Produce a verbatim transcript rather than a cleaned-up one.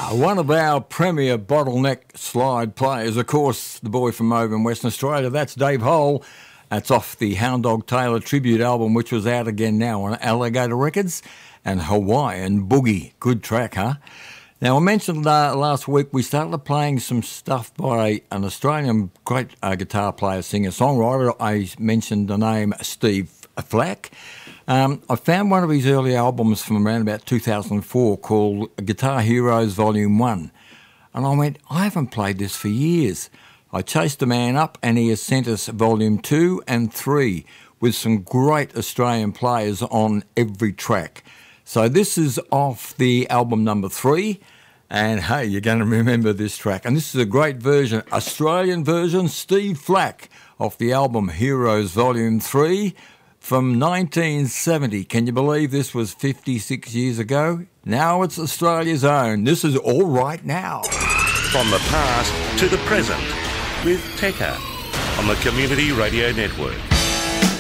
one of our premier bottleneck slide players, of course, the boy from over in Western Australia. That's Dave Hole. That's off the Hound Dog Taylor tribute album, which was out again now on Alligator Records, and Hawaiian Boogie. Good track, huh? Now, I mentioned uh, last week we started playing some stuff by an Australian great uh, guitar player, singer, songwriter. I mentioned the name Steve Flack. Um, I found one of his early albums from around about two thousand four called Guitar Heroes Volume one. And I went, I haven't played this for years. I chased the man up and he has sent us Volume two and three with some great Australian players on every track. So this is off the album number three. And hey, you're going to remember this track. And this is a great version, Australian version, Steve Flack, off the album Heroes Volume three. From nineteen seventy. Can you believe this was fifty-six years ago? Now it's Australia's own. This is All Right Now. From the past to the present with Tekka on the Community Radio Network.